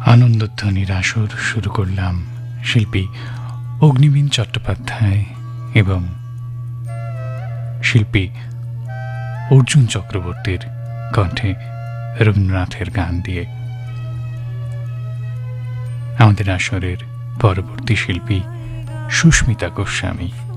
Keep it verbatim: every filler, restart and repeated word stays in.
আনন্দধ্বনির আসর শুরু করলাম শিল্পী অগ্নিবীণ চট্টোপাধ্যায় এবং শিল্পী অর্জুন চক্রবর্তীর কণ্ঠে রবীন্দ্রনাথের গান দিয়ে। আমাদের আসরের পরবর্তী শিল্পী সুস্মিতা গোস্বামী।